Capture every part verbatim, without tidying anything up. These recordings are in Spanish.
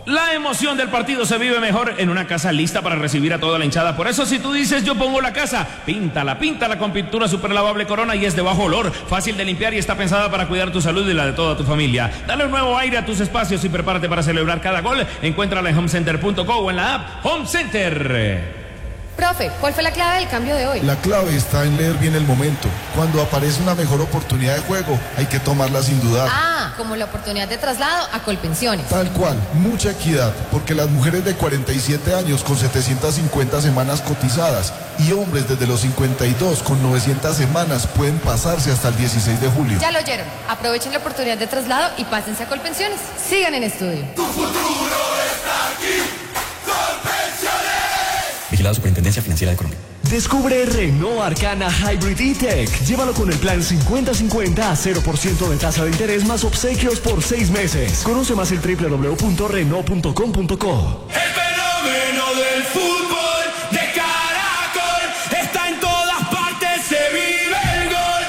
La emoción del partido se vive mejor en una casa lista para recibir a toda la hinchada. Por eso, si tú dices yo pongo la casa, píntala, píntala con pintura super lavable Corona y es de bajo olor, fácil de limpiar y está pensada para cuidar tu salud y la de toda tu familia. Dale un nuevo aire a tus espacios y prepárate para celebrar cada gol. Encuéntrala en homecenter punto co o en la app Home Center. Profe, ¿cuál fue la clave del cambio de hoy? La clave está en leer bien el momento. Cuando aparece una mejor oportunidad de juego, hay que tomarla sin dudar. Ah, como la oportunidad de traslado a Colpensiones. Tal cual, mucha equidad, porque las mujeres de cuarenta y siete años con setecientas cincuenta semanas cotizadas y hombres desde los cincuenta y dos con novecientas semanas pueden pasarse hasta el dieciséis de julio. Ya lo oyeron. Aprovechen la oportunidad de traslado y pásense a Colpensiones. Sigan en estudio. Tu futuro está aquí. Vigilado Superintendencia Financiera de Colombia. Descubre Renault Arcana Hybrid E-Tech. Llévalo con el plan cincuenta cincuenta a cero por ciento de tasa de interés más obsequios por seis meses. Conoce más en doble u doble u doble u punto renault punto com punto co. El fenómeno del fútbol de Caracol está en todas partes, se vive el gol.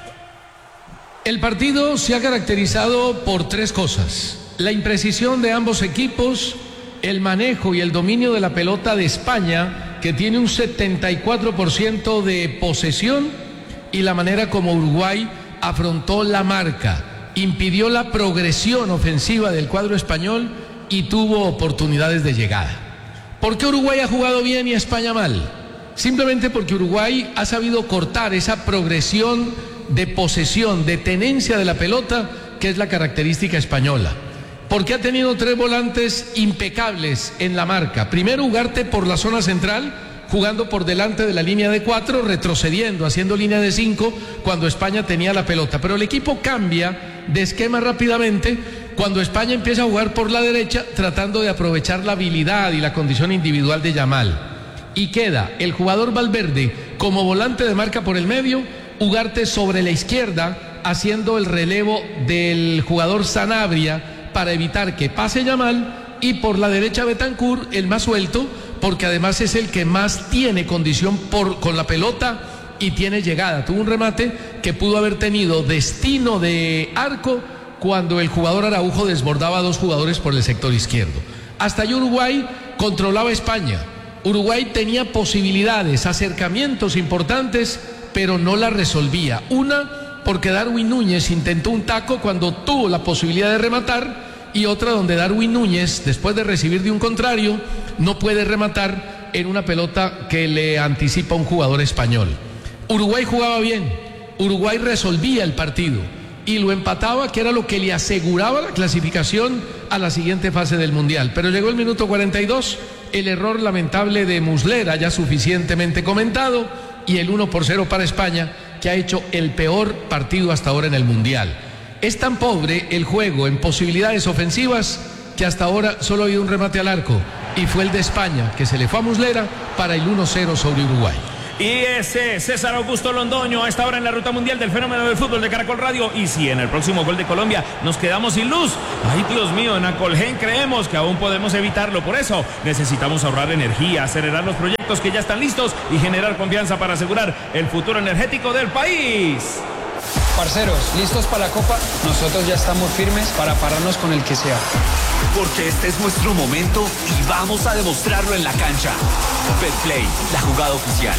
El partido se ha caracterizado por tres cosas: la imprecisión de ambos equipos, el manejo y el dominio de la pelota de España, que tiene un setenta y cuatro por ciento de posesión, y la manera como Uruguay afrontó la marca, impidió la progresión ofensiva del cuadro español y tuvo oportunidades de llegada. ¿Por qué Uruguay ha jugado bien y España mal? Simplemente porque Uruguay ha sabido cortar esa progresión de posesión, de tenencia de la pelota, que es la característica española. Porque ha tenido tres volantes impecables en la marca. Primero, Ugarte por la zona central, jugando por delante de la línea de cuatro, retrocediendo, haciendo línea de cinco cuando España tenía la pelota. Pero el equipo cambia de esquema rápidamente cuando España empieza a jugar por la derecha, tratando de aprovechar la habilidad y la condición individual de Yamal. Y queda el jugador Valverde como volante de marca por el medio, Ugarte sobre la izquierda, haciendo el relevo del jugador Sanabria para evitar que pase Yamal, y por la derecha Bentancur, el más suelto, porque además es el que más tiene condición por, con la pelota y tiene llegada. Tuvo un remate que pudo haber tenido destino de arco cuando el jugador Araujo desbordaba a dos jugadores por el sector izquierdo. Hasta allí Uruguay controlaba España. Uruguay tenía posibilidades, acercamientos importantes, pero no las resolvía. Una, porque Darwin Núñez intentó un taco cuando tuvo la posibilidad de rematar, y otra donde Darwin Núñez, después de recibir de un contrario, no puede rematar en una pelota que le anticipa un jugador español. Uruguay jugaba bien, Uruguay resolvía el partido y lo empataba, que era lo que le aseguraba la clasificación a la siguiente fase del Mundial. Pero llegó el minuto cuarenta y dos, el error lamentable de Muslera, ya suficientemente comentado, y el uno por cero para España, que ha hecho el peor partido hasta ahora en el Mundial. Es tan pobre el juego en posibilidades ofensivas que hasta ahora solo ha habido un remate al arco, y fue el de España, que se le fue a Muslera para el uno cero sobre Uruguay. Y ese César Augusto Londoño a esta hora en la ruta mundial del fenómeno del fútbol de Caracol Radio. Y si en el próximo gol de Colombia nos quedamos sin luz, ay Dios mío, en Acolgen creemos que aún podemos evitarlo. Por eso necesitamos ahorrar energía, acelerar los proyectos que ya están listos y generar confianza para asegurar el futuro energético del país. Parceros, ¿listos para la Copa? Nosotros ya estamos firmes para pararnos con el que sea. Porque este es nuestro momento y vamos a demostrarlo en la cancha. Betplay, la jugada oficial.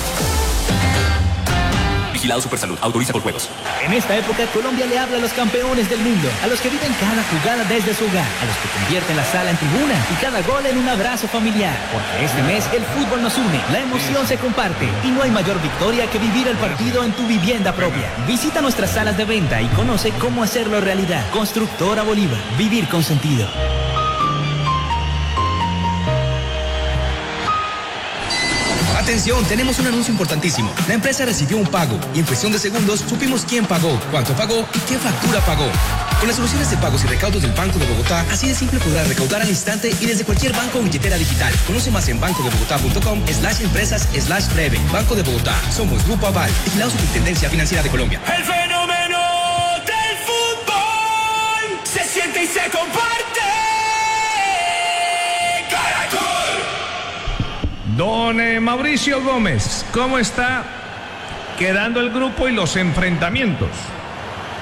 Vigilado Supersalud, autoriza por juegos. En esta época, Colombia le habla a los campeones del mundo, a los que viven cada jugada desde su hogar, a los que convierten la sala en tribuna y cada gol en un abrazo familiar. Porque este mes el fútbol nos une, la emoción se comparte y no hay mayor victoria que vivir el partido en tu vivienda propia. Visita nuestras salas de venta y conoce cómo hacerlo realidad. Constructora Bolívar, vivir con sentido. Atención, tenemos un anuncio importantísimo. La empresa recibió un pago y en cuestión de segundos supimos quién pagó, cuánto pagó y qué factura pagó. Con las soluciones de pagos y recaudos del Banco de Bogotá, así de simple podrás recaudar al instante y desde cualquier banco o billetera digital. Conoce más en bancodebogotá.com slash empresas slash breve. Banco de Bogotá. Somos Grupo Aval. Vigilado Superintendencia Financiera de Colombia. El fenómeno del fútbol se siente y se comparte. Don eh, Mauricio Gómez, ¿cómo está quedando el grupo y los enfrentamientos?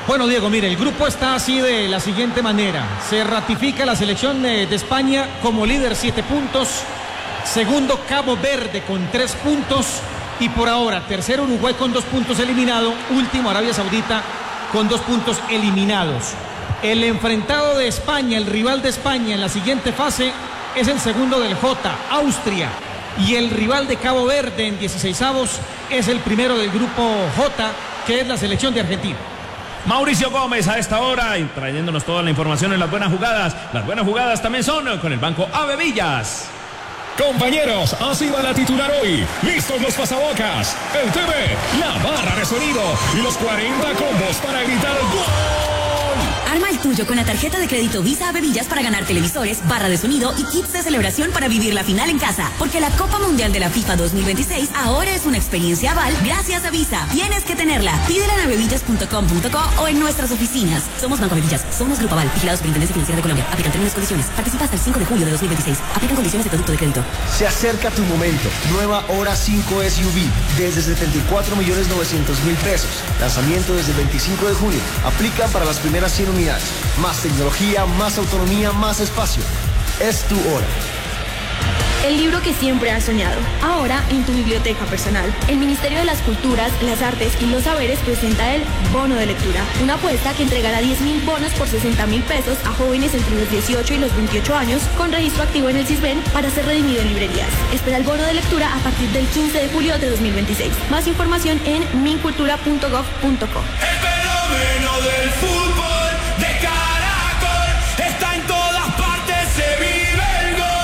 Bueno, Diego, mire, el grupo está así de la siguiente manera. Se ratifica la selección de, de España como líder, siete puntos. Segundo, Cabo Verde con tres puntos. Y por ahora, tercero, Uruguay con dos puntos eliminado. Último, Arabia Saudita con dos puntos eliminados. El enfrentado de España, el rival de España en la siguiente fase es el segundo del J, Austria. Y el rival de Cabo Verde en dieciseisavos es el primero del grupo J, que es la selección de Argentina. Mauricio Gómez a esta hora, y trayéndonos toda la información en las buenas jugadas. Las buenas jugadas también son con el Banco Ave Villas. Compañeros, así va la titular hoy. Listos los pasabocas, el T V, la barra de sonido y los cuarenta combos para gritar ¡gol! Arma el tuyo con la tarjeta de crédito Visa Ave Villas para ganar televisores, barra de sonido y kits de celebración para vivir la final en casa. Porque la Copa Mundial de la FIFA dos mil veintiséis ahora es una experiencia Aval gracias a Visa. Tienes que tenerla. Pídela en avevillas punto com punto co o en nuestras oficinas. Somos Banco Ave Villas, somos Grupo Aval, vigilados por Superintendencia Financiera de Colombia. Aplican términos y condiciones. Participa hasta el cinco de julio de dos mil veintiséis. Aplican condiciones de producto de crédito. Se acerca tu momento. Nueva Hora cinco S U V desde setenta y cuatro millones novecientos mil pesos. Lanzamiento desde el veinticinco de junio. Aplican para las primeras cien unidades. Más tecnología, más autonomía, más espacio. Es tu hora. El libro que siempre has soñado, ahora en tu biblioteca personal. El Ministerio de las Culturas, las Artes y los Saberes presenta el Bono de Lectura, una apuesta que entregará diez mil bonos por sesenta mil pesos a jóvenes entre los dieciocho y los veintiocho años con registro activo en el CISBEN para ser redimido en librerías. Espera el bono de lectura a partir del quince de julio de dos mil veintiséis. Más información en mincultura punto gov punto co. El fenómeno del fútbol de Caracol está en todas partes, se vive el gol.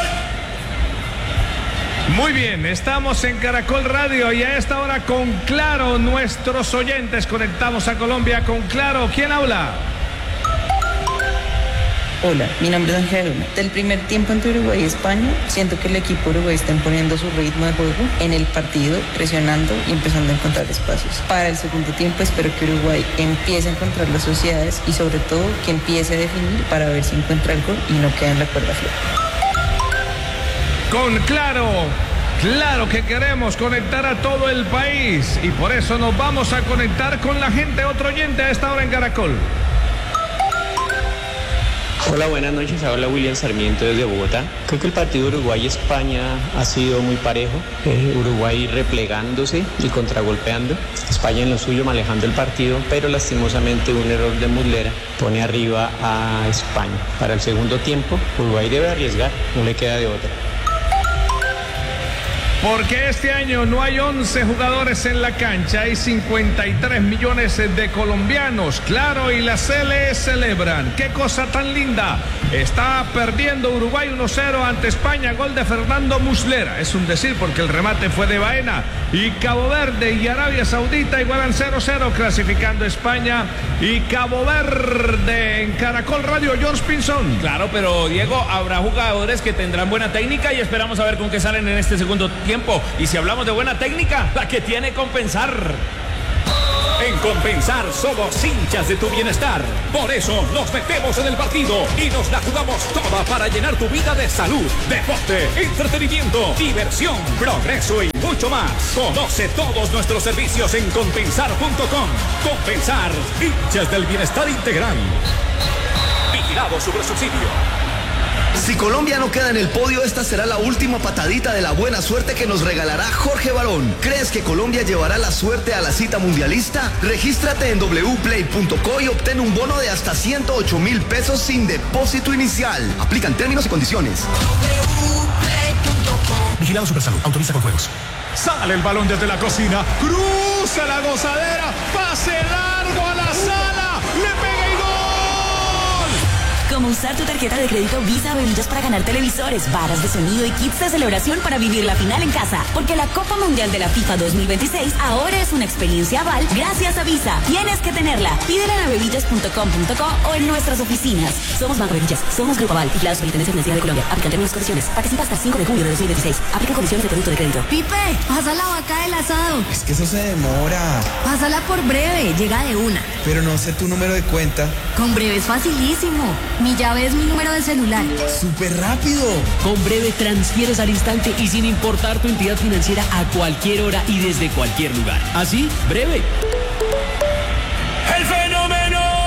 Muy bien, estamos en Caracol Radio y a esta hora con Claro, nuestros oyentes conectamos a Colombia con Claro. ¿Quién habla? Hola, mi nombre es Ángel. Del primer tiempo entre Uruguay y España, siento que el equipo uruguay está imponiendo su ritmo de juego en el partido, presionando y empezando a encontrar espacios. Para el segundo tiempo espero que Uruguay empiece a encontrar las sociedades y sobre todo que empiece a definir para ver si encuentra el gol y no queda en la cuerda floja. Con Claro, claro que queremos conectar a todo el país y por eso nos vamos a conectar con la gente, otro oyente a esta hora en Caracol. Hola, buenas noches, habla William Sarmiento desde Bogotá. Creo que el partido Uruguay-España ha sido muy parejo, eh, Uruguay replegándose y contragolpeando, España en lo suyo manejando el partido, pero lastimosamente un error de Muslera pone arriba a España. Para el segundo tiempo, Uruguay debe arriesgar, no le queda de otra. Porque este año no hay once jugadores en la cancha, hay cincuenta y tres millones de colombianos. Claro, y la Cele celebran. ¡Qué cosa tan linda! Está perdiendo Uruguay uno cero ante España, gol de Fernando Muslera. Es un decir porque el remate fue de Baena. Y Cabo Verde y Arabia Saudita igualan cero cero, clasificando España y Cabo Verde. En Caracol Radio, George Pinzón. Claro, pero Diego, habrá jugadores que tendrán buena técnica y esperamos a ver con qué salen en este segundo tiempo. Y si hablamos de buena técnica, la que tiene Compensar. En Compensar somos hinchas de tu bienestar. Por eso nos metemos en el partido y nos la jugamos toda para llenar tu vida de salud, deporte, entretenimiento, diversión, progreso y mucho más. Conoce todos nuestros servicios en compensar punto com. Compensar, hinchas del bienestar integral. Vigilado sobre subsidio. Si Colombia no queda en el podio, esta será la última patadita de la buena suerte que nos regalará Jorge Barón. ¿Crees que Colombia llevará la suerte a la cita mundialista? Regístrate en doble u play punto co y obtén un bono de hasta ciento ocho mil pesos sin depósito inicial. Aplican términos y condiciones. Vigilado Supersalud, autoriza con juegos. Sale el balón desde la cocina, cruza la gozadera, pase largo a la sala, le pega y gol. Como usar tu tarjeta de crédito Visa Ave Villas para ganar televisores, barras de sonido y kits de celebración para vivir la final en casa. Porque la Copa Mundial de la FIFA dos mil veintiséis ahora es una experiencia Aval gracias a Visa. Tienes que tenerla. Pídela en avevillas punto com punto co o en nuestras oficinas. Somos Banco Ave Villas, somos Grupo Aval, vigilados por Superintendencia Financiera de Colombia. Aplican términos y condiciones. Participa hasta el cinco de julio de dos mil veintiséis. Aplican condiciones de producto de crédito. Pipe, pasa la vaca del asado. Es que eso se demora. Pásala por Breve, llega de una. Pero no sé tu número de cuenta. Con Breve es facilísimo. Mi llave es mi número de celular. ¡Súper rápido! Con Breve transfieres al instante y sin importar tu entidad financiera a cualquier hora y desde cualquier lugar. Así, Breve. El fenómeno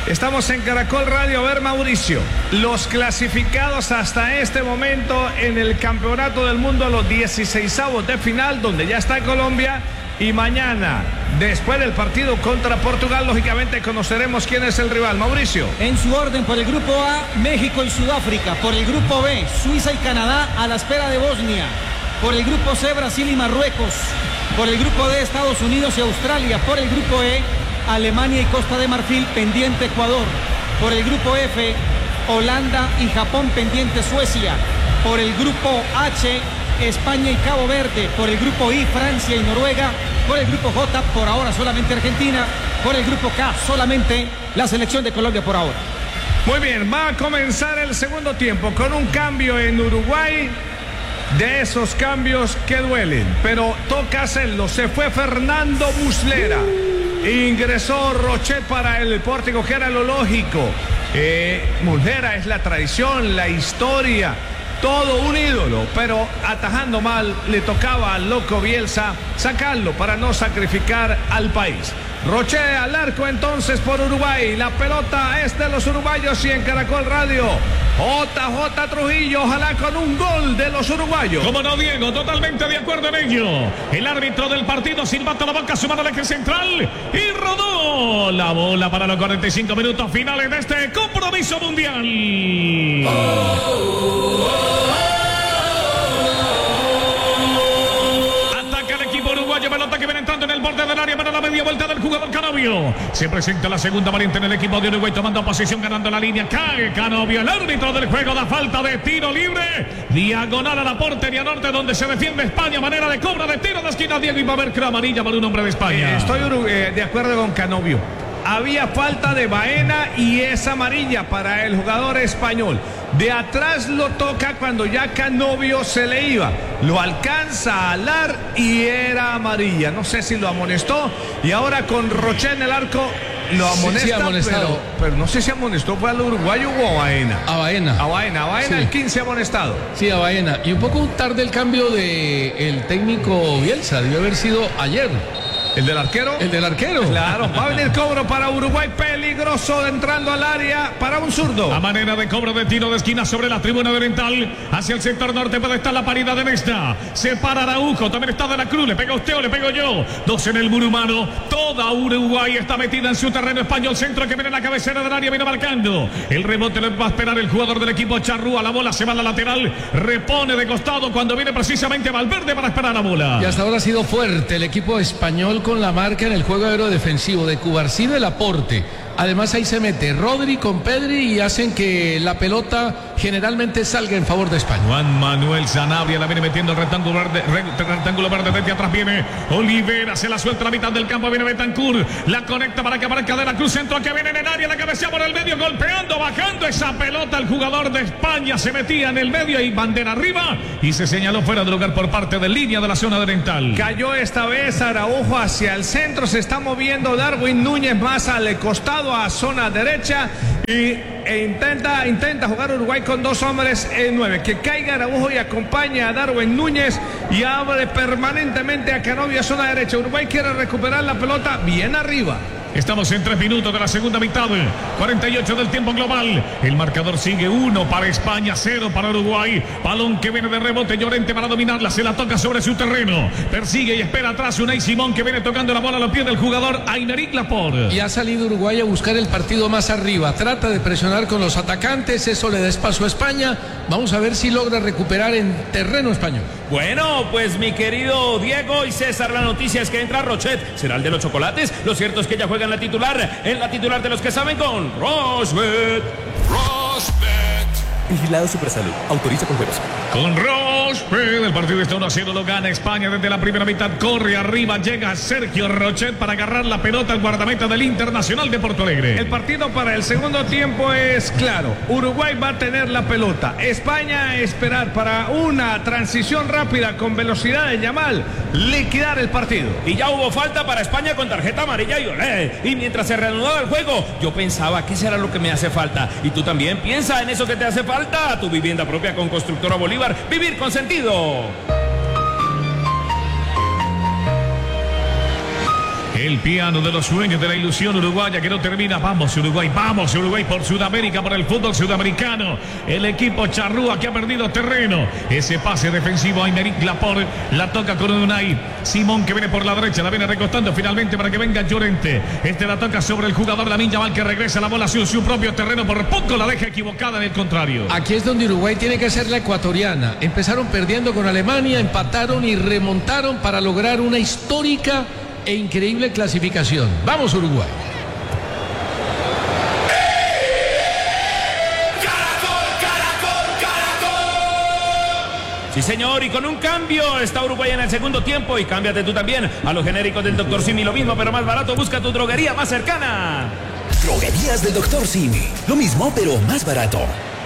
Estamos en Caracol Radio. A ver, Mauricio, los clasificados hasta este momento en el Campeonato del Mundo a los dieciseisavos de final, donde ya está Colombia. Y mañana, después del partido contra Portugal, lógicamente conoceremos quién es el rival. Mauricio. En su orden, por el grupo A, México y Sudáfrica. Por el grupo B, Suiza y Canadá a la espera de Bosnia. Por el grupo C, Brasil y Marruecos. Por el grupo D, Estados Unidos y Australia. Por el grupo E, Alemania y Costa de Marfil, pendiente Ecuador. Por el grupo F, Holanda y Japón, pendiente Suecia. Por el grupo H, España y Cabo Verde. Por el grupo I, Francia y Noruega. Por el grupo J, por ahora solamente Argentina. Por el grupo K, solamente la selección de Colombia por ahora. Muy bien, va a comenzar el segundo tiempo con un cambio en Uruguay. De esos cambios que duelen, pero toca hacerlo. Se fue Fernando Muslera. Ingresó Rochet para el Pórtico, que era lo lógico. Eh, Muslera es la tradición, la historia, todo un ídolo, pero atajando mal le tocaba al loco Bielsa sacarlo para no sacrificar al país. Rochet al arco entonces por Uruguay. La pelota es de los uruguayos y en Caracol Radio, J J Trujillo, ojalá con un gol de los uruguayos. Como no, Diego, totalmente de acuerdo en ello. El árbitro del partido silbata la boca, su mano al eje central y rodó la bola para los cuarenta y cinco minutos finales de este compromiso mundial. Oh, oh, oh. Pelota que viene entrando en el borde del área para la media vuelta del jugador Canovio. Se presenta la segunda variante en el equipo de Uruguay, tomando posición, ganando la línea. Cae Canovio, el árbitro del juego da falta de tiro libre. Diagonal a la portería norte, donde se defiende España. Manera de cobra de tiro de esquina, Diego, y va a haber amarilla para un hombre de España. Eh, estoy eh, de acuerdo con Canovio. Había falta de Baena y es amarilla para el jugador español. De atrás lo toca cuando ya Canovio se le iba. Lo alcanza a alar y era amarilla. No sé si lo amonestó. Y ahora con Rochet en el arco lo amonesta. Sí, sí, amonestado. Pero, pero no sé si amonestó fue al uruguayo o a Baena. A Baena. A Baena. A Baena, sí. El quince amonestado. Sí, a Baena. Y un poco tarde el cambio de el técnico Bielsa. Debió haber sido ayer. ¿El del arquero? El del arquero. Claro, va a venir cobro para Uruguay, peligroso entrando al área para un zurdo. A manera de cobro de tiro de esquina sobre la tribuna oriental, hacia el sector norte puede estar la paridad de Nesta. Se para Araujo, también está De la Cruz, le pega usted o le pego yo. Dos en el muro humano, toda Uruguay está metida en su terreno español. Centro que viene en la cabecera del área, viene marcando. El rebote le va a esperar el jugador del equipo Charrúa, la bola se va a la lateral, repone de costado cuando viene precisamente Valverde para esperar la bola. Y hasta ahora ha sido fuerte el equipo español con la marca en el juego aéreo defensivo de Cubarsí del Aporte. Además ahí se mete Rodri con Pedri y hacen que la pelota generalmente salga en favor de España. Juan Manuel Sanabria la viene metiendo el rectángulo verde, rectángulo verde desde atrás viene Olivera, se la suelta a la mitad del campo, viene Betancur, la conecta para que aparezca De la Cruz, centro que viene en el área, la cabecea por el medio, golpeando, bajando esa pelota, el jugador de España se metía en el medio y bandera arriba y se señaló fuera de lugar por parte de línea de la zona oriental. Cayó esta vez Araujo hacia el centro, se está moviendo Darwin Núñez más al costado a zona derecha y e intenta, intenta jugar Uruguay con dos hombres en nueve. Que caiga Araujo y acompaña a Darwin Núñez y abre permanentemente a Canovio a zona derecha. Uruguay quiere recuperar la pelota bien arriba. Estamos en tres minutos de la segunda mitad, cuarenta y ocho del tiempo global. El marcador sigue uno para España, cero para Uruguay. Balón que viene de rebote, Llorente para dominarla, se la toca sobre su terreno. Persigue y espera atrás Unai Simón que viene tocando la bola a los pies del jugador Aymeric Laporte. Y ha salido Uruguay a buscar el partido más arriba. Trata de presionar con los atacantes, eso le da espacio a España. Vamos a ver si logra recuperar en terreno español. Bueno, pues mi querido Diego y César, la noticia es que entra Rochet. ¿Será el de los chocolates? Lo cierto es que ella juega en la titular, en la titular de los que saben con Rosbet. Rosbet. Vigilado Supersalud. Autoriza con juegos. Con Rosbet, el partido está uno a cero, lo gana España desde la primera mitad. Corre arriba, llega Sergio Rochet para agarrar la pelota al guardameta del Internacional de Porto Alegre. El partido para el segundo tiempo es claro. Uruguay va a tener la pelota. España a esperar para una transición rápida con velocidad de Yamal, liquidar el partido. Y ya hubo falta para España con tarjeta amarilla y olé. Y mientras se reanudaba el juego, yo pensaba, ¿qué será lo que me hace falta? Y tú también piensa en eso que te hace falta. Tu vivienda propia con Constructora Bolívar. Vivir con sentido. El piano de los sueños, de la ilusión uruguaya que no termina. Vamos Uruguay, vamos Uruguay por Sudamérica, por el fútbol sudamericano. El equipo charrúa que ha perdido terreno. Ese pase defensivo a Aymeric Laporte. La toca con Unai Simón que viene por la derecha. La viene recostando finalmente para que venga Llorente. Este la toca sobre el jugador Lamine Yamal que regresa la bola hacia su propio terreno. Por poco la deja equivocada en el contrario. Aquí es donde Uruguay tiene que ser la ecuatoriana. Empezaron perdiendo con Alemania, empataron y remontaron para lograr una histórica e increíble clasificación. Vamos Uruguay. Sí, señor, y con un cambio está Uruguay en el segundo tiempo. Y cámbiate tú también a los genéricos del doctor Simi. Lo mismo, pero más barato. Busca tu droguería más cercana. Droguerías del doctor Simi. Lo mismo, pero más barato.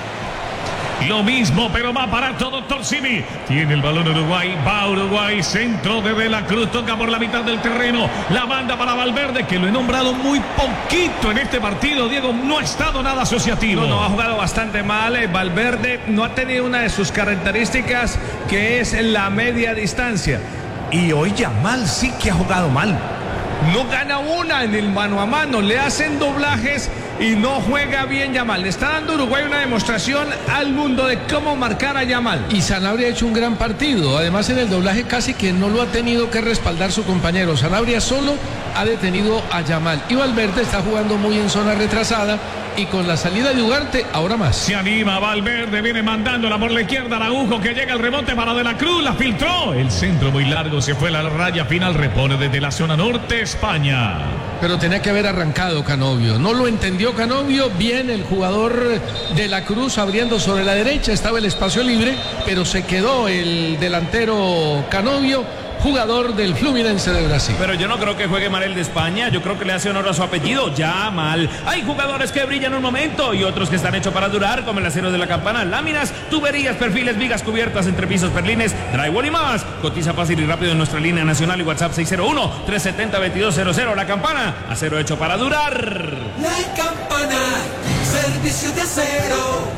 Lo mismo, pero más barato, doctor Simi. Tiene el balón Uruguay, va Uruguay, centro de De la Cruz, toca por la mitad del terreno, la banda para Valverde, que lo he nombrado muy poquito en este partido, Diego, no ha estado nada asociativo. No, no, ha jugado bastante mal, eh, Valverde no ha tenido una de sus características, que es la media distancia. Y hoy Yamal sí que ha jugado mal. No gana una en el mano a mano, le hacen doblajes y no juega bien Yamal. Le está dando Uruguay una demostración al mundo de cómo marcar a Yamal. Y Sanabria ha hecho un gran partido. Además, en el doblaje casi que no lo ha tenido que respaldar su compañero. Sanabria solo ha detenido a Yamal. Y Valverde está jugando muy en zona retrasada. Y con la salida de Ugarte, ahora más. Se anima Valverde, viene mandándola por la izquierda. Araujo que llega el rebote para De la Cruz, la filtró. El centro muy largo, se fue a la raya final, repone desde la zona norte, España. Pero tenía que haber arrancado Canovio. No lo entendió Canovio. Bien el jugador De la Cruz abriendo sobre la derecha. Estaba el espacio libre, pero se quedó el delantero Canovio, jugador del Fluminense de Brasil. Pero yo no creo que juegue mal el de España. Yo creo que le hace honor a su apellido. Yamal. Hay jugadores que brillan un momento y otros que están hechos para durar, como el acero de la campana, láminas, tuberías, perfiles, vigas cubiertas, entrepisos, perlines, drywall y más. Cotiza fácil y rápido en nuestra línea nacional y WhatsApp seis cero uno, tres siete cero, dos dos cero cero. La Campana, acero hecho para durar. La Campana, servicio de acero.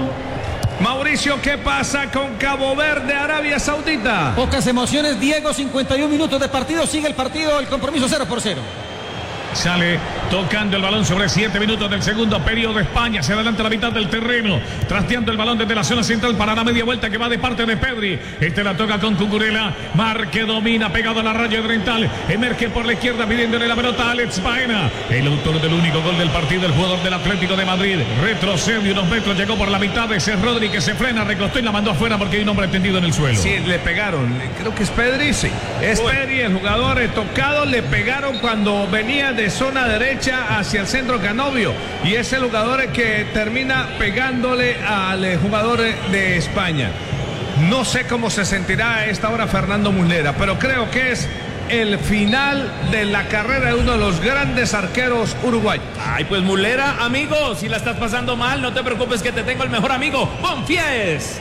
Mauricio, ¿qué pasa con Cabo Verde, Arabia Saudita? Pocas emociones, Diego, cincuenta y un minutos de partido, sigue el partido, el compromiso cero por cero. Sale tocando el balón sobre siete minutos del segundo periodo. España se adelanta a la mitad del terreno, trasteando el balón desde la zona central para la media vuelta que va de parte de Pedri. Este la toca con Cucurella. Marque domina, pegado a la raya oriental. Emerge por la izquierda pidiéndole la pelota a Alex Baena, el autor del único gol del partido, el jugador del Atlético de Madrid. Retrocede unos metros, llegó por la mitad. Ese Rodri que se frena, recostó y la mandó afuera porque hay un hombre tendido en el suelo. Sí, le pegaron. Creo que es Pedri, sí. Es Uy. Pedri, el jugador tocado. Le pegaron cuando venía de zona derecha hacia el centro Canovio, y es el jugador que termina pegándole al jugador de España. No sé cómo se sentirá a esta hora Fernando Muslera, pero creo que es el final de la carrera de uno de los grandes arqueros uruguayos. Ay, pues Muslera, amigo, si la estás pasando mal, no te preocupes que te tengo el mejor amigo, Bonfies.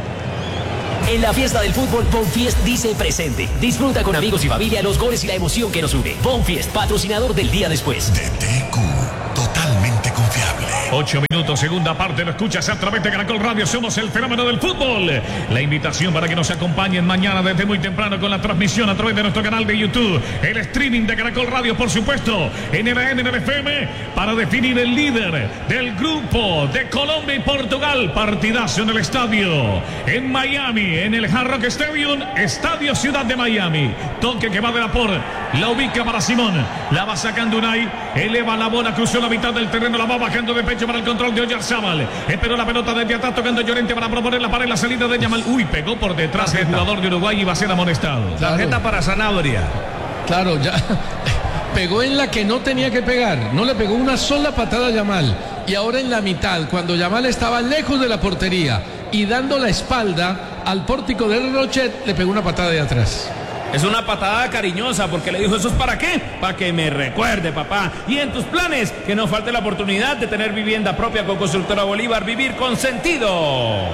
En la fiesta del fútbol, Bonfiest dice presente. Disfruta con amigos y familia los goles y la emoción que nos une. Bonfiest, patrocinador del día después. D T Q, totalmente confiable. Ocho minutos, segunda parte, lo escuchas a través de Caracol Radio, somos el fenómeno del fútbol. La invitación para que nos acompañen mañana desde muy temprano con la transmisión a través de nuestro canal de YouTube, el streaming de Caracol Radio, por supuesto, en N N, en el F M, para definir el líder del grupo de Colombia y Portugal. Partidazo en el estadio, en Miami, en el Hard Rock Stadium, Estadio Ciudad de Miami. Toque que va de la por, la ubica para Simón, la va sacando Unai, eleva la bola, cruzó la mitad del terreno, la va bajando de pecho para el control de Oyarzabal. Esperó la pelota desde atrás, tocando Llorente para proponer la pared, la salida de Yamal. Uy, pegó por detrás el jugador de Uruguay y va a ser amonestado. Claro. Tarjeta para Sanabria. Claro, ya pegó en la que no tenía que pegar. No le pegó una sola patada a Yamal. Y ahora en la mitad, cuando Yamal estaba lejos de la portería y dando la espalda al pórtico del Rochet, le pegó una patada de atrás. Es una patada cariñosa porque le dijo, ¿eso es para qué? Para que me recuerde, papá. Y en tus planes, que no falte la oportunidad de tener vivienda propia con Constructora Bolívar. Vivir con sentido.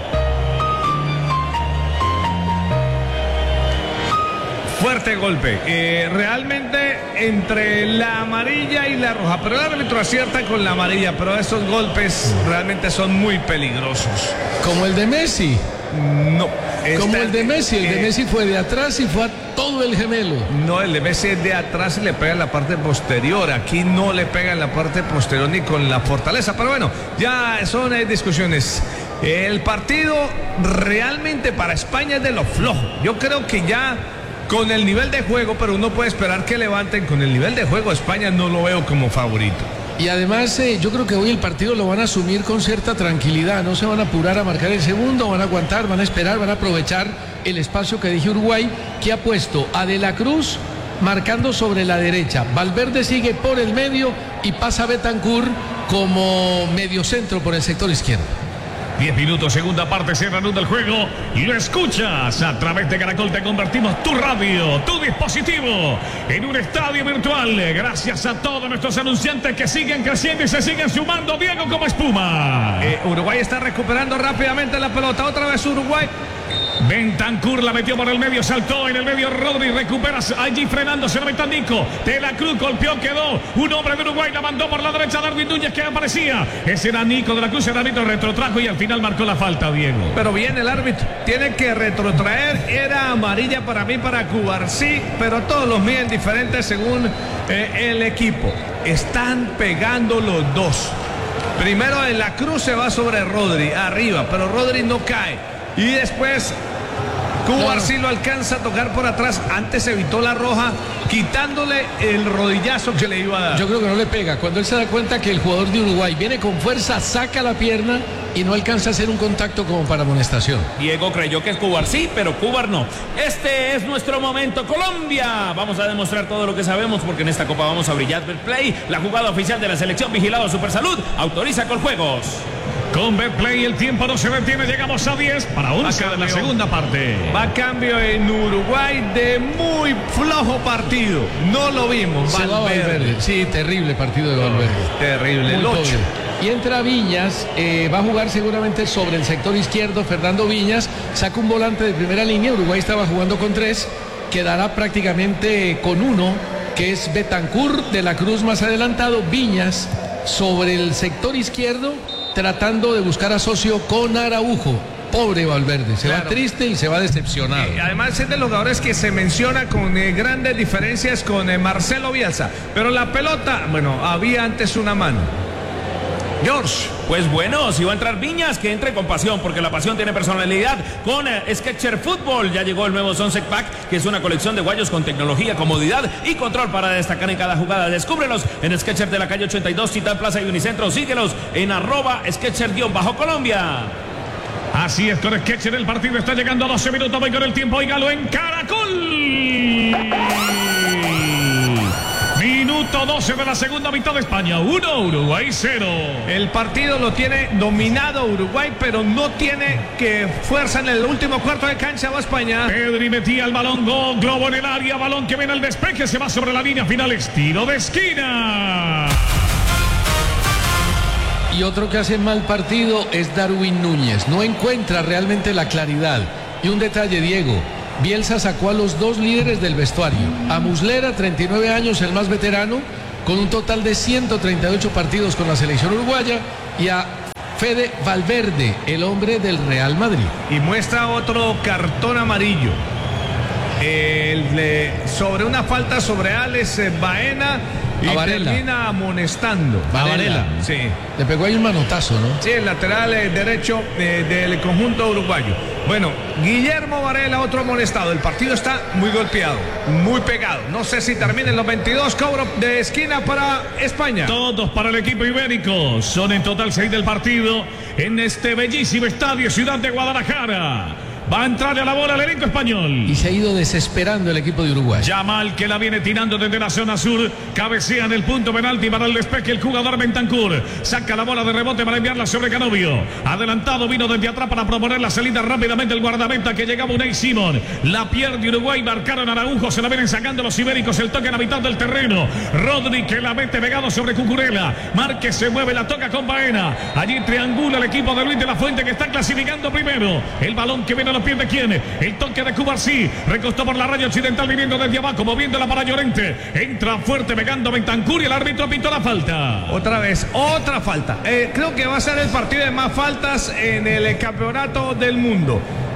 Fuerte golpe, eh, realmente entre la amarilla y la roja, pero el árbitro acierta con la amarilla, pero esos golpes realmente son muy peligrosos. Como el de Messi. no. Como Está- el de Messi, el de eh, Messi fue de atrás y fue a todo el gemelo. No, el de Messi es de atrás y le pega en la parte posterior. Aquí no le pega en la parte posterior ni con la fortaleza. Pero bueno, ya son eh, discusiones. El partido realmente para España es de lo flojo. Yo creo que ya con el nivel de juego, pero uno puede esperar que levanten. Con el nivel de juego, España no lo veo como favorito. Y además eh, yo creo que hoy el partido lo van a asumir con cierta tranquilidad, no se van a apurar a marcar el segundo, van a aguantar, van a esperar, van a aprovechar el espacio que dije Uruguay, que ha puesto a De la Cruz marcando sobre la derecha. Valverde sigue por el medio y pasa Bentancur como mediocentro por el sector izquierdo. diez minutos, segunda parte, se reanuda el juego. Y lo escuchas a través de Caracol. Te convertimos tu radio, tu dispositivo, en un estadio virtual. Gracias a todos nuestros anunciantes que siguen creciendo y se siguen sumando, Diego, como espuma. Eh, Uruguay está recuperando rápidamente la pelota. Otra vez Uruguay. Bentancur la metió por el medio, saltó en el medio Rodri, recupera allí frenándose, la meta Nico. De la Cruz golpeó, quedó un hombre de Uruguay, la mandó por la derecha Darwin Núñez, que aparecía. Ese era Nico de la Cruz, el árbitro retrotrajo y al final marcó la falta, Diego. Pero bien el árbitro, tiene que retrotraer. Era amarilla para mí, para Cubarsí, pero todos los miden diferentes según eh, el equipo. Están pegando los dos. Primero De la Cruz se va sobre Rodri, arriba, pero Rodri no cae. Y después Cubarsí lo alcanza a tocar por atrás. Antes evitó la roja, quitándole el rodillazo que le iba a dar. Yo creo que no le pega. Cuando él se da cuenta que el jugador de Uruguay viene con fuerza, saca la pierna y no alcanza a hacer un contacto como para amonestación. Diego creyó que es Cubar sí, pero Cubar no. Este es nuestro momento, Colombia. Vamos a demostrar todo lo que sabemos porque en esta Copa vamos a brillar. Betplay, la jugada oficial de la selección vigilado Supersalud, autoriza con juegos. Con Betplay el tiempo no se detiene, llegamos a diez para once de la segunda parte. Va a cambio en Uruguay de muy flojo partido. No lo vimos. Se va Valverde. Sí, terrible partido de Valverde. Terrible. Muy El ocho. pobre. Y entra Viñas, eh, va a jugar seguramente sobre el sector izquierdo. Fernando Viñas saca un volante de primera línea. Uruguay estaba jugando con tres, quedará prácticamente con uno, que es Bentancur, De la Cruz más adelantado, Viñas sobre el sector izquierdo, tratando de buscar a socio con Araujo. Pobre Valverde, se Claro. va triste y se va decepcionado. Eh, además es de los jugadores que se menciona con eh, grandes diferencias con eh, Marcelo Bielsa. Pero la pelota, bueno, había antes una mano. George. Pues bueno, si va a entrar Viñas, que entre con pasión, porque la pasión tiene personalidad. Con eh, Sketcher Fútbol ya llegó el nuevo Sunset Pack, que es una colección de guayos con tecnología, comodidad y control para destacar en cada jugada. Descúbrelos en Sketcher de la calle ochenta y dos, Titán Plaza y Unicentro. Síguelos en arroba Sketcher-Colombia. Así es, con Sketcher el partido está llegando a doce minutos. Voy con el tiempo, oígalo en Caracol. Minuto doce de la segunda mitad de España. uno, Uruguay cero. El partido lo tiene dominado Uruguay, pero no tiene que fuerza en el último cuarto de cancha. Va España. Pedri metía el balón, gol, globo en el área, balón que viene al despeje, se va sobre la línea final, estilo de esquina. Y otro que hace mal partido es Darwin Núñez. No encuentra realmente la claridad. Y un detalle, Diego. Bielsa sacó a los dos líderes del vestuario. A Muslera, treinta y nueve años, el más veterano, con un total de ciento treinta y ocho partidos con la selección uruguaya. Y a Fede Valverde, el hombre del Real Madrid. Y muestra otro cartón amarillo. El, eh, sobre una falta sobre Alex eh, Baena. Y A Varela. termina amonestando. Varela. A Varela, sí. Le pegó ahí un manotazo, ¿no? Sí, el lateral eh, derecho eh, del conjunto uruguayo. Bueno, Guillermo Varela, otro amonestado. El partido está muy golpeado, muy pegado. No sé si termina en los veintidós. Cobro de esquina para España. Todos para el equipo ibérico. Son en total seis del partido en este bellísimo estadio Ciudad de Guadalajara. Va a entrar a la bola el elenco español. Y se ha ido desesperando el equipo de Uruguay. Yamal, que la viene tirando desde la zona sur, cabecea en el punto penalti para el despeje el jugador Bentancur. Saca la bola de rebote para enviarla sobre Canovio. Adelantado, vino desde atrás para proponer la salida rápidamente el guardameta que llegaba Unai Simón. La pierde Uruguay, marcaron a Araujo, se la vienen sacando los ibéricos, el toque en la mitad del terreno. Rodri que la mete pegado sobre Cucurella. Márquez se mueve, la toca con Baena. Allí triangula el equipo de Luis de la Fuente que está clasificando primero. El balón que viene a los pies de quién. El toque de Cubarsí. Recostó por la raya occidental viniendo desde abajo, moviéndola para Llorente. Entra fuerte pegando Bentancur y el árbitro pitó la falta. Otra vez, otra falta. Eh, creo que va a ser el partido de más faltas en el campeonato del mundo.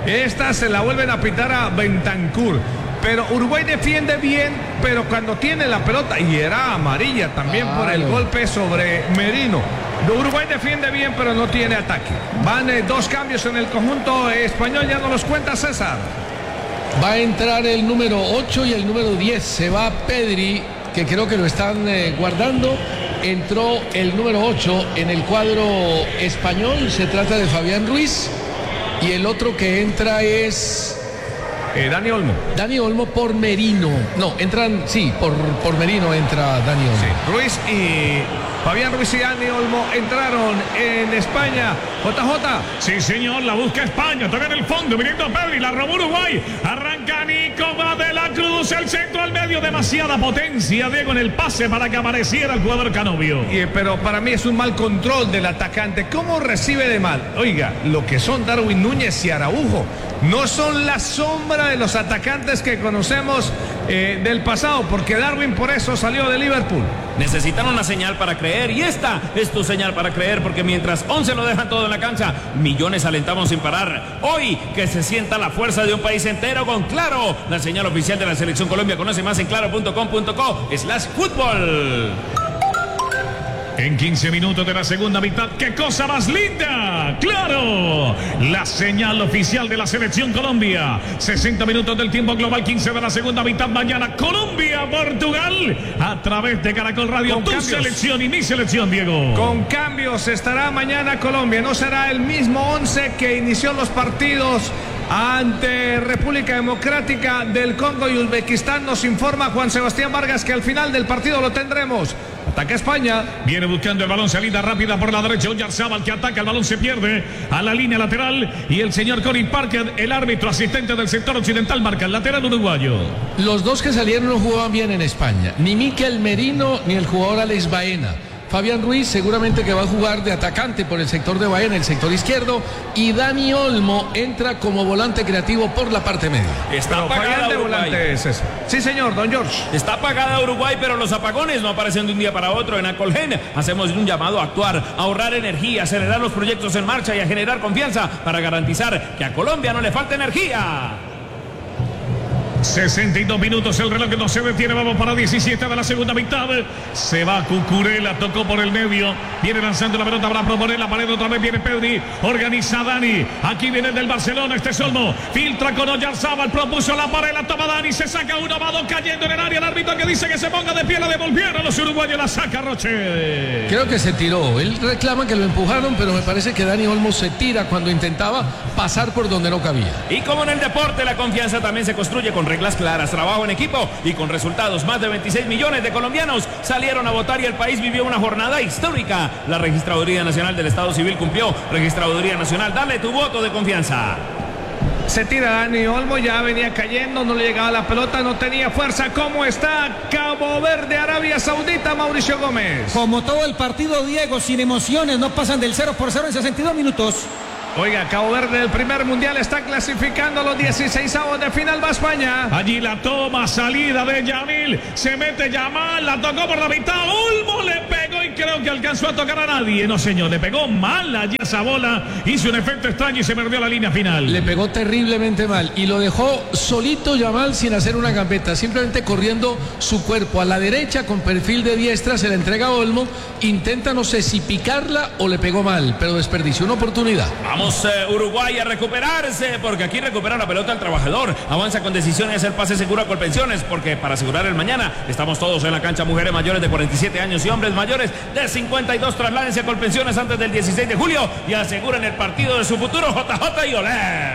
Esta se la vuelven a pitar a Bentancur. Pero Uruguay defiende bien, pero cuando tiene la pelota, y era amarilla también claro. por el golpe sobre Merino. Uruguay defiende bien, pero no tiene ataque. Van eh, dos cambios en el conjunto español, ya no los cuenta César. Va a entrar el número ocho y el número diez. Se va Pedri, que creo que lo están eh, guardando. Entró el número ocho en el cuadro español. Se trata de Fabián Ruiz. Y el otro que entra es... Eh, Dani Olmo. Dani Olmo por Merino. No, entran, sí, por, por Merino entra Dani Olmo. Sí, Ruiz y Fabián Ruiz y Dani Olmo entraron en España. J J. Sí, señor, la busca España. Toca en el fondo, viniendo Pedri, la robó Uruguay. Arranca Nico de la Cruz, el centro al medio. Demasiada potencia, Diego, en el pase para que apareciera el jugador Canovio. Y, pero para mí es un mal control del atacante. ¿Cómo recibe de mal? Oiga, lo que son Darwin Núñez y Araujo no son la sombra de los atacantes que conocemos eh, del pasado, porque Darwin por eso salió de Liverpool. Necesitan una señal para creer, y esta es tu señal para creer, porque mientras once lo dejan todo en la cancha, millones alentamos sin parar. Hoy que se sienta la fuerza de un país entero con Claro, la señal oficial de la Selección Colombia. Conoce más en claro punto com punto co slash fútbol. En quince minutos de la segunda mitad, ¡qué cosa más linda! ¡Claro! La señal oficial de la Selección Colombia. sesenta minutos del tiempo global, quince de la segunda mitad. Mañana Colombia, Portugal, a través de Caracol Radio. Con tu cambios. Selección y mi selección, Diego. Con cambios estará mañana Colombia. No será el mismo once que inició los partidos ante República Democrática del Congo y Uzbekistán. Nos informa Juan Sebastián Vargas que al final del partido lo tendremos. Ataca España. Viene buscando el balón, salida rápida por la derecha. Oyarzabal que ataca, el balón se pierde a la línea lateral. Y el señor Colin Parker, el árbitro asistente del sector occidental, marca el lateral uruguayo. Los dos que salieron no jugaban bien en España. Ni Mikel Merino ni el jugador Alex Baena. Fabián Ruiz seguramente que va a jugar de atacante por el sector de Baena, el sector izquierdo, y Dani Olmo entra como volante creativo por la parte media. Está apagada de Uruguay. volante es ese. Sí, señor, don George. Está apagada Uruguay, pero los apagones no aparecen de un día para otro. En Acolgen hacemos un llamado a actuar, a ahorrar energía, a acelerar los proyectos en marcha y a generar confianza para garantizar que a Colombia no le falte energía. sesenta y dos minutos, el reloj que no se detiene. Vamos para diecisiete de la segunda mitad. Se va Cucurella, tocó por el medio. Viene lanzando la pelota para proponer la pared. Otra vez viene Pedri. Organiza Dani. Aquí viene el del Barcelona. Este es Olmo. Filtra con Oyarzabal. Propuso la pared. La toma Dani. Se saca uno. Va dos cayendo en el área. El árbitro que dice que se ponga de pie. La devolvieron los uruguayos. La saca Roche. Creo que se tiró. Él reclama que lo empujaron, pero me parece que Dani Olmo se tira cuando intentaba pasar por donde no cabía. Y como en el deporte, la confianza también se construye con reglas claras, trabajo en equipo y con resultados. Más de veintiséis millones de colombianos salieron a votar y el país vivió una jornada histórica. La Registraduría Nacional del Estado Civil cumplió. Registraduría Nacional, dale tu voto de confianza. Se tira Dani Olmo, ya venía cayendo, no le llegaba la pelota, no tenía fuerza. ¿Cómo está Cabo Verde, Arabia Saudita, Mauricio Gómez? Como todo el partido, Diego, sin emociones, no pasan del cero por cero en sesenta y dos minutos. Oiga, Cabo Verde del primer mundial está clasificando a los dieciseisavos de final. Va España. Allí la toma, salida de Yamil. Se mete Yamal, la tocó por la mitad. Olmo le pegó y creo que alcanzó a tocar a nadie. No, señor, le pegó mal allí esa bola. Hizo un efecto extraño y se perdió la línea final. Le pegó terriblemente mal y lo dejó solito Yamal sin hacer una gambeta. Simplemente corriendo su cuerpo a la derecha con perfil de diestra. Se la entrega a Olmo. Intenta, no sé si picarla o le pegó mal, pero desperdició una oportunidad. Vamos eh, Uruguay a recuperarse, porque aquí recupera la pelota el trabajador. Avanza con decisión y hace el pase seguro a Colpensiones, porque para asegurar el mañana estamos todos en la cancha. Mujeres mayores de cuarenta y siete años y hombres mayores de cincuenta y dos. Trasládense a Colpensiones antes del dieciséis de julio y aseguren el partido de su futuro. J J y olé.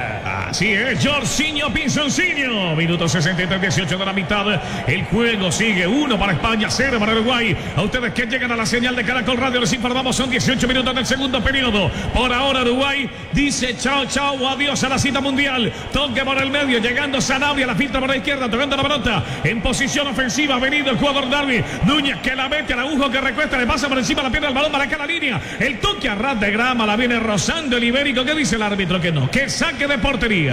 Así es, Jorginho Pinzoncinho. Minuto sesenta y tres, dieciocho de la mitad. El juego sigue, uno para España, cero para Uruguay. A ustedes que llegan a la señal de Caracol Radio les informamos, son dieciocho minutos del segundo periodo. Por ahora Uruguay dice chao, chao, adiós a la cita mundial. Toque por el medio, llegando Sanabria, la filtra por la izquierda, tocando la pelota. En posición ofensiva ha venido el jugador Darwin Núñez, que la mete, Araujo que recuesta, le pasa por encima la pierna del balón, marca la línea. El toque a ras de grama, la viene rozando el ibérico. ¿Qué dice el árbitro? Que no, que saque de portería.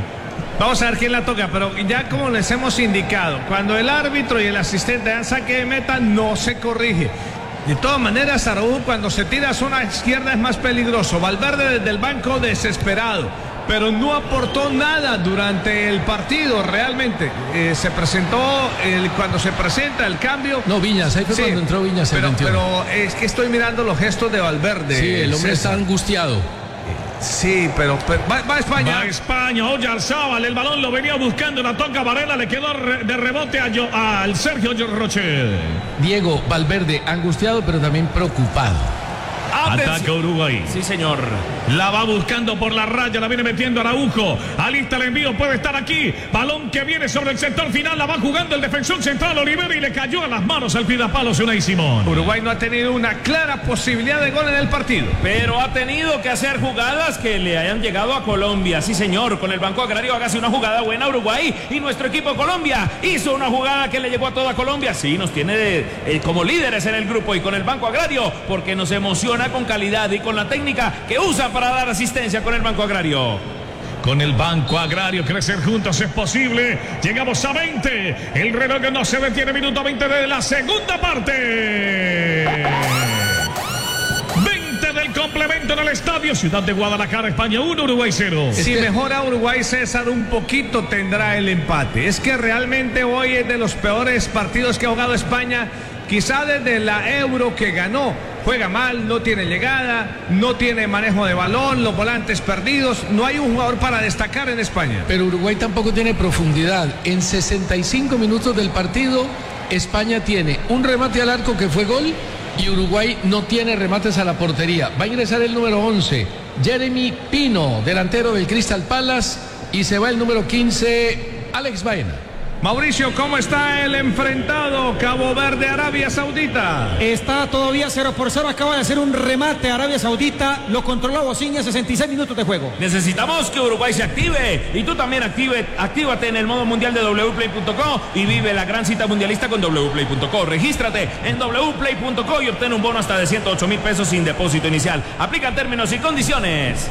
Vamos a ver quién la toca, pero ya como les hemos indicado, cuando el árbitro y el asistente dan saque de meta, no se corrige. De todas maneras, Araujo cuando se tira a zona izquierda es más peligroso. Valverde desde el banco desesperado. pero no aportó nada durante el partido realmente. Eh, se presentó, el, cuando se presenta el cambio... No, Viñas, ahí fue sí, cuando entró Viñas el pero, veintiuno. Pero es que estoy mirando los gestos de Valverde. Sí, el hombre César. está angustiado. Sí, pero, pero va, va España. Va España, Oyarzabal, el balón lo venía buscando, la toca Varela, le quedó re, de rebote a yo, al Sergio Rocher. Diego Valverde, angustiado, pero también preocupado. Ataca Uruguay. Sí, señor. La va buscando por la raya, la viene metiendo Araujo. Alista el envío, puede estar aquí. Balón que viene sobre el sector final, la va jugando el defensor central Olivera y le cayó a las manos al pidapalos Unai Simón. Uruguay no ha tenido una clara posibilidad de gol en el partido. Pero ha tenido que hacer jugadas que le hayan llegado a Colombia. Sí, señor. Con el Banco Agrario hágase una jugada buena a Uruguay. Y nuestro equipo Colombia hizo una jugada que le llegó a toda Colombia. Sí, nos tiene de, eh, como líderes en el grupo y con el Banco Agrario, porque nos emociona con calidad y con la técnica que usa para dar asistencia con el Banco Agrario. Con el Banco Agrario, crecer juntos es posible. Llegamos a veinte. El reloj no se detiene, minuto veinte de la segunda parte. veinte del complemento en el estadio Ciudad de Guadalajara, España uno, Uruguay cero. Si mejora Uruguay, César, un poquito tendrá el empate. Es que realmente hoy es de los peores partidos que ha jugado España, quizá desde la Euro que ganó. Juega mal, no tiene llegada, no tiene manejo de balón, los volantes perdidos, no hay un jugador para destacar en España. Pero Uruguay tampoco tiene profundidad. En sesenta y cinco minutos del partido, España tiene un remate al arco que fue gol y Uruguay no tiene remates a la portería. Va a ingresar el número once, Jeremy Pino, delantero del Crystal Palace, y se va el número quince, Alex Baena. Mauricio, ¿cómo está el enfrentado Cabo Verde Arabia Saudita? Está todavía cero por cero, acaba de hacer un remate a Arabia Saudita, lo controló Bociña, sesenta y seis minutos de juego. Necesitamos que Uruguay se active y tú también active, actívate en el modo mundial de doble u play punto co y vive la gran cita mundialista con doble u play punto co. Regístrate en doble u play punto co y obtén un bono hasta de ciento ocho mil pesos sin depósito inicial. Aplica términos y condiciones.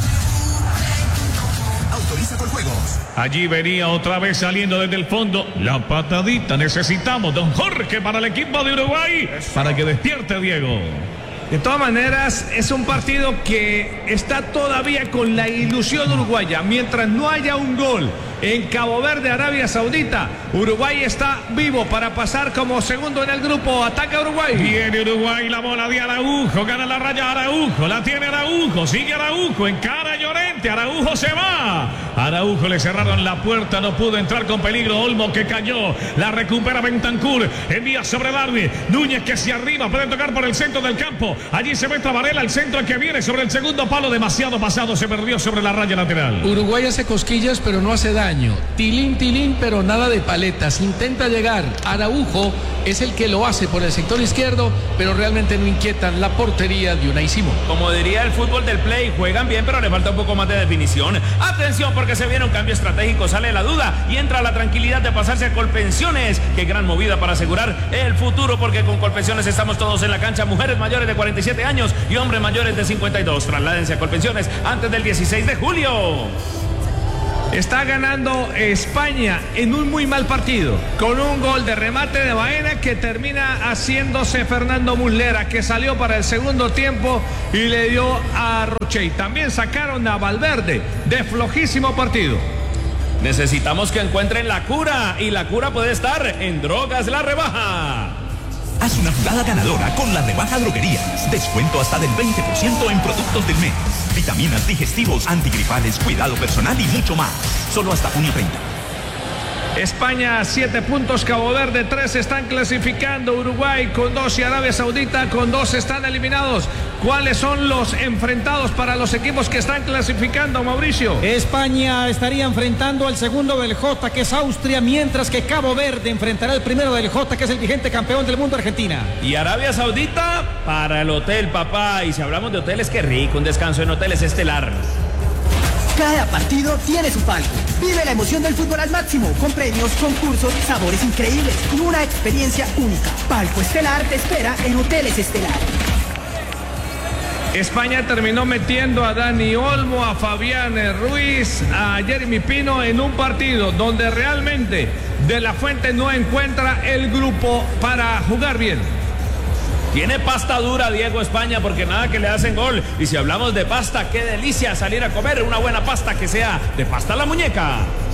Autoriza con juegos. Allí venía otra vez saliendo desde el fondo la patadita. Necesitamos don Jorge para el equipo de Uruguay. Eso. Para que despierte Diego. De todas maneras, es un partido que está todavía con la ilusión uruguaya. Mientras no haya un gol en Cabo Verde, Arabia Saudita, Uruguay está vivo para pasar como segundo en el grupo. Ataca Uruguay. Viene Uruguay, la bola de Araujo, gana la raya Araujo, la tiene Araujo, sigue Araujo, encara a Llorente, Araujo se va. Araujo le cerraron la puerta, no pudo entrar con peligro. Olmo que cayó, la recupera Bentancur, envía sobre Darwin, Núñez que hacia arriba, puede tocar por el centro del campo. Allí se muestra Varela, el centro que viene sobre el segundo palo, demasiado pasado, se perdió sobre la raya lateral. Uruguay hace cosquillas pero no hace daño, tilín tilín pero nada de paletas, intenta llegar. Araujo es el que lo hace por el sector izquierdo, pero realmente no inquietan la portería de Unai Simón. Como diría el fútbol del play, juegan bien pero le falta un poco más de definición. Atención porque se viene un cambio estratégico, sale la duda y entra la tranquilidad de pasarse a Colpensiones. Qué gran movida para asegurar el futuro, porque con Colpensiones estamos todos en la cancha, mujeres mayores de cuarenta y siete años y hombres mayores de cincuenta y dos. Trasládense a Colpensiones antes del dieciséis de julio. Está ganando España en un muy mal partido, con un gol de remate de Baena que termina haciéndose Fernando Muslera, que salió para el segundo tiempo y le dio a Roche. También sacaron a Valverde de flojísimo partido. Necesitamos que encuentren la cura, y la cura puede estar en Drogas La Rebaja. Haz una jugada ganadora con la rebaja Droguerías. Descuento hasta del veinte por ciento en productos del mes. Vitaminas, digestivos, antigripales, cuidado personal y mucho más. Solo hasta junio treinta. España siete puntos, Cabo Verde tres, están clasificando. Uruguay con dos y Arabia Saudita con dos están eliminados. ¿Cuáles son los enfrentados para los equipos que están clasificando, Mauricio? España estaría enfrentando al segundo del J, que es Austria, mientras que Cabo Verde enfrentará al primero del J, que es el vigente campeón del mundo, Argentina. Y Arabia Saudita para el hotel, papá. Y si hablamos de hoteles, qué rico, un descanso en hoteles estelar. Cada partido tiene su palco. Vive la emoción del fútbol al máximo, con premios, concursos, sabores increíbles y una experiencia única. Palco Estelar te espera en Hoteles Estelar. España terminó metiendo a Dani Olmo, a Fabián Ruiz, a Jeremy Pino en un partido donde realmente De La Fuente no encuentra el grupo para jugar bien. Tiene pasta dura Diego España porque nada que le hacen gol. Y si hablamos de pasta, qué delicia salir a comer una buena pasta que sea de pasta a la muñeca.